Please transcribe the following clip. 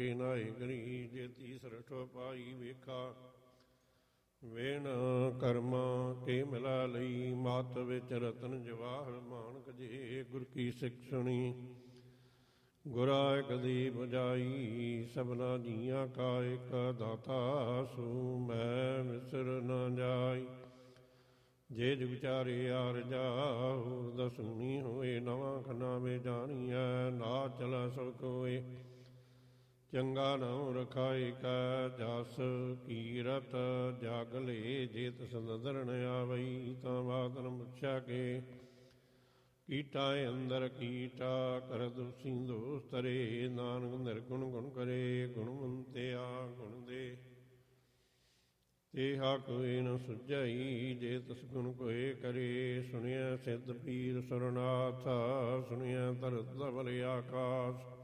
ਕੇ ਨਾਏ ਗਰੀ, ਜੇ ਤੀਸਰ ਠੋ ਪਾਈ ਵੇਖਾ ਵੇਣ ਕਰਮਾ ਕੇ ਮਿਲਾ ਲਈ। ਮਤ ਵਿੱਚ ਰਤਨ ਜਵਾਹਰ ਮਾਨਕ ਜੇ, ਗੁਰ ਕੀ ਸਿੱਖ ਸੁਣੀ ਗੁਰਾ ਇਕ ਦੀ ਬੁਝਾਈ। ਸਭਨਾ ਜੀਆਂ ਕਾ ਇਕ ਦਾਤਾ, ਸੂ ਮੈਂ ਵਿਸਰ ਨ ਜਾਈ। ਜੇ ਜੁਗ ਚਾਰੇ ਆਰ ਜਾਉ, ਦਸੂਨੀ ਹੋਏ ਨਵਾਂ ਖੰਨਾ ਮੇ ਜਾਣੀਐ। ਨਾ ਚਲਾ ਸਭ ਕੋਏ ਚੰਗਾ ਨਾਉ ਰਖਾਏ ਕੈ, ਜਸ ਕੀਰਤ ਜਗ ਲੇ। ਜੇ ਤਿਸ ਨਦਰ ਨ ਆਵਈ, ਤਾਂ ਬਾਤ ਨ ਪੁੱਛਿਆ ਕੇ। ਕੀਟਾ ਅੰਦਰ ਕੀਟਾ ਕਰਤ ਸਿੰਧੂ ਤਰੇ, ਨਾਨਕ ਨਿਰਗੁਣ ਗੁਣ ਕਰੇ। ਗੁਣਵੰਤਿਆ ਗੁਣ ਦੇ ਤੇਹਾ ਕੋਈ ਨ ਸੁਝਾਈ, ਜੇ ਤਿਸ ਗੁਣ ਕੋਏ ਕਰੇ। ਸੁਣਿਆ ਸਿੱਧ ਪੀਰ ਸੁਰਨਾਥ, ਸੁਣਿਆ ਧਰਤ ਧਵਲ ਆਕਾਸ।